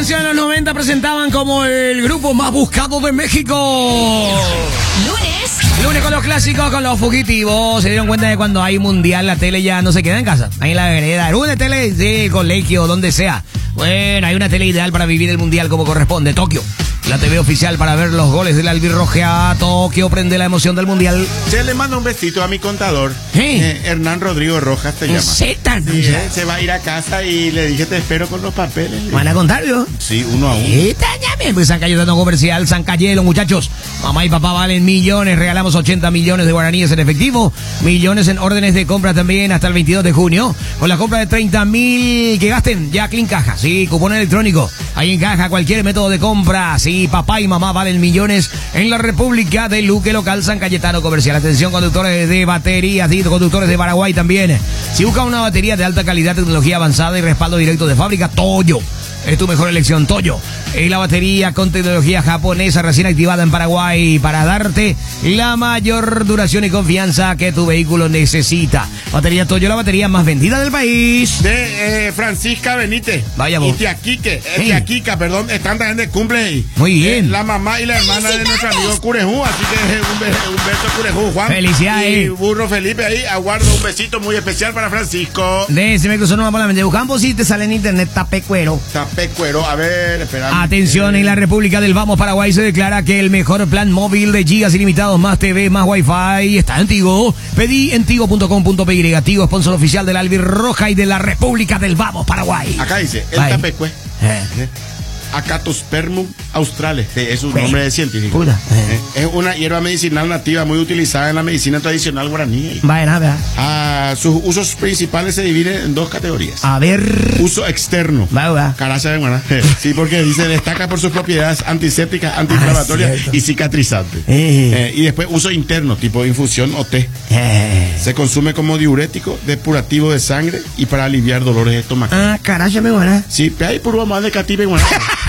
canción en los 90 presentaban como el grupo más buscado de México. Lunes con los clásicos, con los fugitivos. Se dieron cuenta de cuando hay mundial, la tele ya no se queda en casa. Ahí en la vereda, una tele de colegio, donde sea. Bueno, hay una tele ideal para vivir el mundial como corresponde. Tokio, la TV oficial para ver los goles del albirroja. Tokio, prende la emoción del mundial. Se le manda un besito a mi contador. ¿Sí? Hernán Rodrigo Rojas te llama. Sí, Se va a ir a casa y le dije, te espero con los papeles. ¿Van a contarlo? Sí, 1 a 1. Pues San Cayetano Comercial, San Cayelo, muchachos. Mamá y papá valen millones. Regalamos 80 millones de guaraníes en efectivo. Millones en órdenes de compra también hasta el 22 de junio. Con la compra de 30.000 que gasten, ya Clean Caja. Sí, cupón electrónico. Ahí en caja cualquier método de compra. Sí, papá y mamá valen millones en la República de Luque Local San Cayetano Comercial. Atención, conductores de baterías y conductores de Paraguay también. Si busca una batería de alta calidad, tecnología avanzada y respaldo directo de fábrica, Toyo es tu mejor elección. Toyo es la batería con tecnología japonesa recién activada en Paraguay para darte la mayor duración y confianza que tu vehículo necesita. Batería Toyo, la batería más vendida del país. De Francisca Benítez. Vaya vos. Y tía Kika, perdón, están también de cumple. Muy bien. La mamá y la hermana de nuestro amigo Curejú, así que un beso Curejú, Juan. Felicidades. Y Burro Felipe ahí, aguardo un besito muy especial para Francisco. Se me cruzó nomás por la mente. Buscamos si te sale en internet tapecuero. Tapecuero, a ver, espera. Atención, en la República del Vamos Paraguay se declara que el mejor plan móvil de gigas ilimitados, más TV, más wifi está en Tigo. Pedí en tigo.com.py. Tigo, sponsor oficial del albirroja y de la República del Vamos Paraguay. Acá dice, el tapecue. Acatospermum australe, es un nombre científico. Es una hierba medicinal nativa muy utilizada en la medicina tradicional guaraní. Sus usos principales se dividen en 2 categorías. A ver. Uso externo. Caracha de guaraní. Sí, porque dice destaca por sus propiedades antisépticas, antiinflamatorias y cicatrizantes. Y después uso interno, tipo infusión o té. Se consume como diurético, depurativo de sangre y para aliviar dolores estomacales. Caracha me guaraní. Sí, hay puro más de cativa y guaraní.